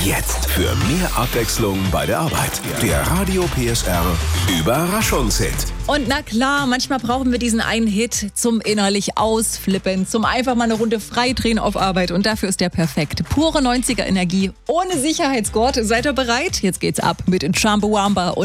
Jetzt für mehr Abwechslung bei der Arbeit. Der Radio PSR Überraschungshit. Und na klar, manchmal brauchen wir diesen einen Hit zum innerlich ausflippen, zum einfach mal eine Runde freidrehen auf Arbeit. Und dafür ist der perfekt. Pure 90er Energie, ohne Sicherheitsgurt. Seid ihr bereit? Jetzt geht's ab mit Chumbawamba.